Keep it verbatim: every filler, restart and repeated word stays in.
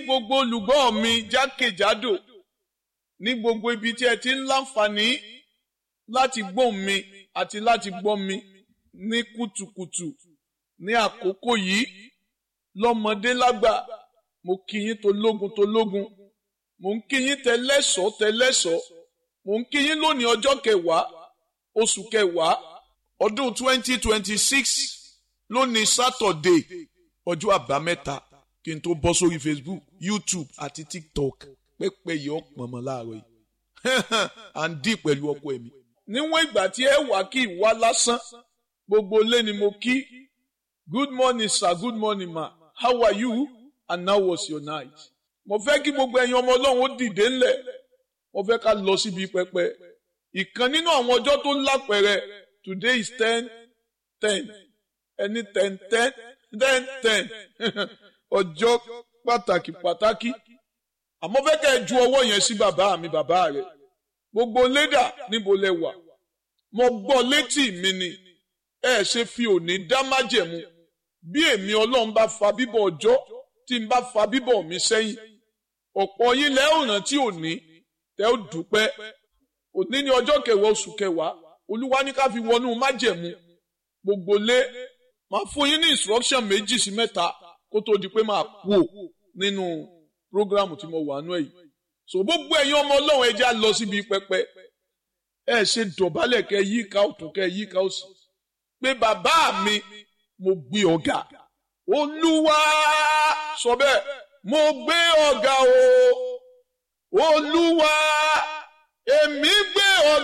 gbogbo olùgbọ́ mi jákèjádò ní gbogbo ibi tí ẹ ti ń láǹfààní láti gbọ́ mi àti láti gbọ́ mi ní kùtùkùtù ní àkókò yìí lọ́mọdé lágbà mo kí yín tológun tológun mo ń kí yín tẹlẹ́sọ̀ tẹlẹ́sọ̀ mo ń kí yín lónìí ọjọ́ kẹwàá oṣù kẹwàá ọdún twenty twenty six lónìí Saturday ọjọ́ àbámẹ́ta kí n tó bọ́ sórí Facebook, YouTube àti TikTok pẹ́pẹ́ yìí ọ̀pọ̀ mọ́ láàárọ̀ yìí à ń dì pẹ̀lú ọkọ ẹ̀mí. níwọ̀n ìgbà tí ẹ wà kí ìwà lásán gbogbo ilé ni mo kí good morning sir, good morning ma, how are you and how was your night. mo fẹ́ kí gbogbo ẹ̀yin ọmọ Ọlọ́run ó dìde ńlẹ̀ mo fẹ́ ká lọ síbi pẹpẹ. ìkan nínú àwọn ọjọ́ tó lápẹẹrẹ today is ten ten ẹni ten ten ten ten ọjọ́ pàtàkì pàtàkì àmọ́ fẹ́ kẹ́ ẹ ju ọwọ́ yẹn sí bàbá mi bàbá rẹ̀ gbogbo lédà níbo lẹ wà mo gbọ́ létí mi ni ẹ ṣe fi òní dá májẹ̀mú bí èmi Ọlọ́run bá fa bíbọ̀ ọjọ́ tí n bá fa bíbọ̀ mi sẹ́yìn ọ̀pọ̀ yín lẹ́ ò rántí òní tẹ́ ó dúpẹ́ òní ní ọjọ́ kẹwàá oṣù kẹwàá Olúwa ní ká fi wọnú májẹ̀mú gbogbo lé máa fún yín ní instruction méjì sí mẹ́ta kó tó di pé máa kú ò nínú prógrámù tí mo wà nú èyí. so gbogbo ẹ̀yin ọmọ Ọlọ́run ẹ jẹ́ á lọ síbi pẹpẹ ẹ ṣe dọ̀bálẹ̀ kẹ́ yí ká ọ̀tún kẹ́ yí ká òsì pé bàbá mi mo gbé ọ̀gá Olúwa sọ bẹ́ẹ̀ mo gbé ọ̀gá o Olúwa èmi gbé ọ̀gá.